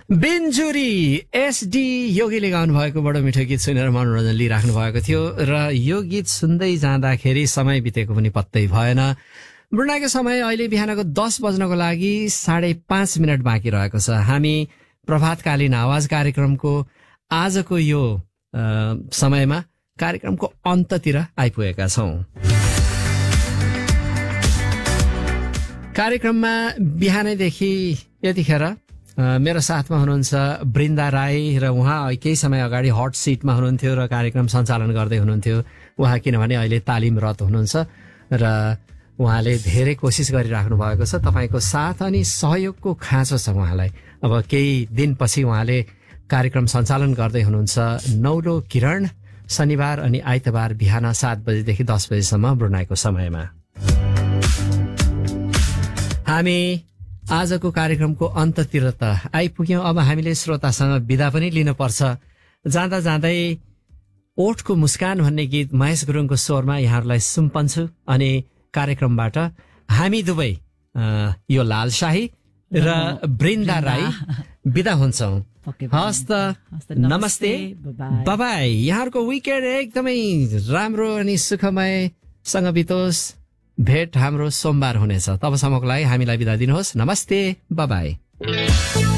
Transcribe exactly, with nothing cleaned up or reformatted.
बेन्जुरी SD योगीले गाउनु भएको बडो मिठो गीत सुनेर मनोरञ्जन लिइराख्नु भएको थियो र यो गीत सुन्दै जाँदाखेरि समय बितेको पनि पत्तै भएन। ब्रुनाईको समय अहिले बिहानको दस बज्नको लागि साढे पाँच मिनट बाँकी रहेको छ। हामी प्रभातकालीन आवाज कार्यक्रमको आजको यो आ, समयमा कार्यक्रमको अन्ततिर आइपुगेका छौं। कार्यक्रममा बिहानैदेखि यतिखेर मेरो साथमा हुनुहुन्छ बृन्दा राई र उहाँ केही समय अगाडि हट सिटमा हुनुहुन्थ्यो र कार्यक्रम सञ्चालन गर्दै हुनुहुन्थ्यो। उहाँ किनभने अहिले तालिमरत हुनुहुन्छ र उहाँले धेरै कोसिस गरिराख्नु भएको छ। तपाईँको साथ अनि सहयोगको खाँचो छ उहाँलाई। अब केही दिनपछि उहाँले कार्यक्रम सञ्चालन गर्दै हुनुहुन्छ नौलो किरण, शनिबार अनि आइतबार बिहान सात बजेदेखि दस बजेसम्म ब्रुनाईको समयमा। हामी आजको कार्यक्रमको अन्ततिर त आइपुग्यौं। अब हामीले श्रोतासँग बिदा पनि लिनुपर्छ। जाँदा जाँदै ओठको मुस्कान भन्ने गीत महेश गुरुङको स्वरमा यहाँहरूलाई सुम्पन्छु अनि कार्यक्रमबाट हामी दुवै यो लाल शाही र बृन्दा राई बिदा हुन्छौं। हस् त, नमस्ते, बाबाई। यहाँहरूको विकेन्ड एकदमै राम्रो अनि सुखमयसँग बितोस्। भेट हाम्रो सोमबार हुनेछ। तबसम्मको लागि हामीलाई बिदा दिनुहोस्। नमस्ते, बाबाई।